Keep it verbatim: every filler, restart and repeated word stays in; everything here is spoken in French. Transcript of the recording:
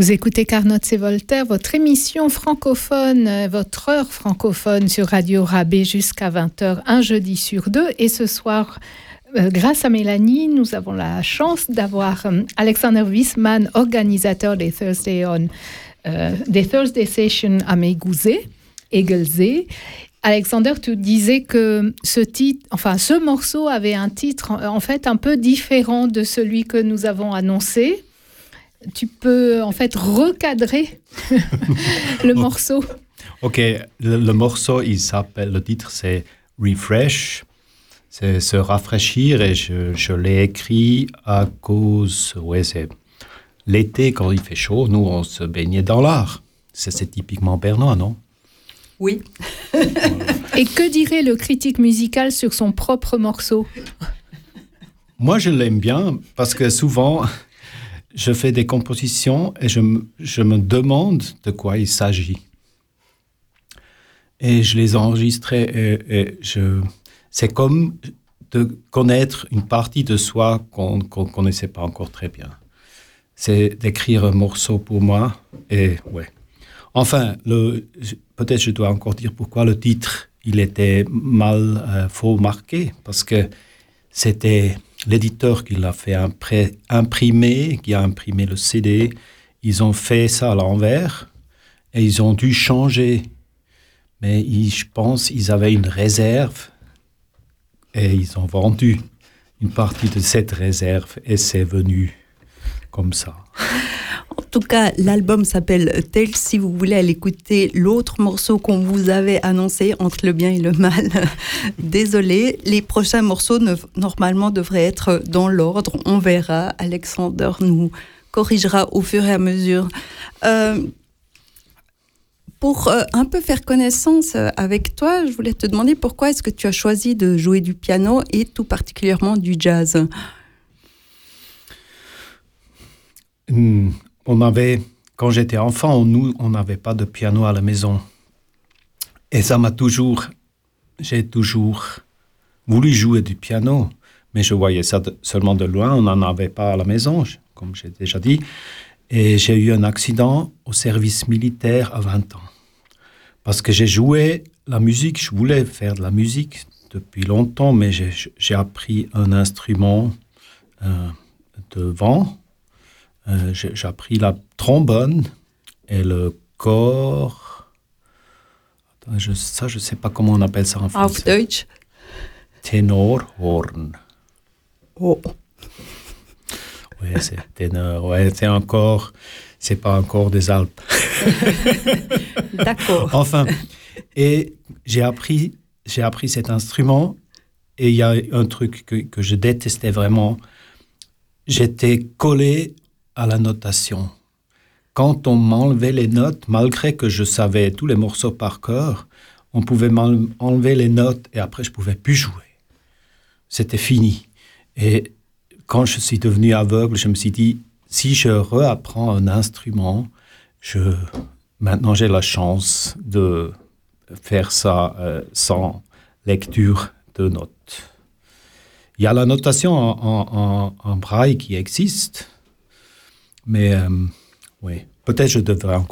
Vous écoutez Carnot et Voltaire, votre émission francophone, votre heure francophone sur Radio Rabais jusqu'à vingt heures, un jeudi sur deux. Et ce soir, euh, grâce à Mélanie, nous avons la chance d'avoir euh, Alexander Wiesmann, organisateur des Thursday, on, euh, des Thursday Sessions à Meiguzé, Egelsee. Alexander, tu disais que ce titre, enfin, ce morceau avait un titre en fait un peu différent de celui que nous avons annoncé. Tu peux en fait recadrer le morceau. Ok, le, le morceau, il s'appelle, le titre c'est Refresh, c'est se rafraîchir, et je, je l'ai écrit à cause, ouais, c'est l'été quand il fait chaud, nous on se baignait dans l'art. C'est, c'est typiquement bernois, non? Oui. Et que dirait le critique musical sur son propre morceau? Moi, je l'aime bien parce que souvent, je fais des compositions et je, me- je me demande de quoi il s'agit. Et je les enregistre et, et je, c'est comme de connaître une partie de soi qu'on ne connaissait pas encore très bien. C'est d'écrire un morceau pour moi et ouais. Enfin, le, peut-être je dois encore dire pourquoi le titre, il était mal, euh, faux marqué, parce que c'était l'éditeur qui l'a fait impré- imprimer, qui a imprimé le C D. Ils ont fait ça à l'envers et ils ont dû changer. Mais ils, je pense qu'ils avaient une réserve et ils ont vendu une partie de cette réserve et c'est venu comme ça. En tout cas, l'album s'appelle Tales. Si vous voulez aller écouter l'autre morceau qu'on vous avait annoncé, Entre le bien et le mal, désolé, les prochains morceaux ne, normalement devraient être dans l'ordre. On verra. Alexander nous corrigera au fur et à mesure. Euh, pour euh, un peu faire connaissance avec toi, je voulais te demander pourquoi est-ce que tu as choisi de jouer du piano et tout particulièrement du jazz. Hmm. On avait, quand j'étais enfant, nous, on n'avait pas de piano à la maison. Et ça m'a toujours, j'ai toujours voulu jouer du piano, mais je voyais ça de, seulement de loin, on n'en avait pas à la maison, comme j'ai déjà dit. Et j'ai eu un accident au service militaire à vingt ans. Parce que j'ai joué la musique, je voulais faire de la musique depuis longtemps, mais j'ai, j'ai appris un instrument euh, de vent. Euh, j'ai, j'ai appris la trombone et le cor. Attends, je, ça, je ne sais pas comment on appelle ça en français. Auf Deutsch. Tenorhorn. Oh. Ouais, c'est ténor. Ouais, c'est encore. C'est pas encore des Alpes. D'accord. Enfin, et j'ai appris, j'ai appris cet instrument et il y a un truc que, que je détestais vraiment. J'étais collé à la notation. Quand on m'enlevait les notes, malgré que je savais tous les morceaux par cœur, on pouvait m'enlever les notes et après je ne pouvais plus jouer. C'était fini. Et quand je suis devenu aveugle, je me suis dit, si je réapprends un instrument, je, maintenant j'ai la chance de faire ça euh, sans lecture de notes. Il y a la notation en, en, en braille qui existe. Mais euh, oui, peut-être je devrais encore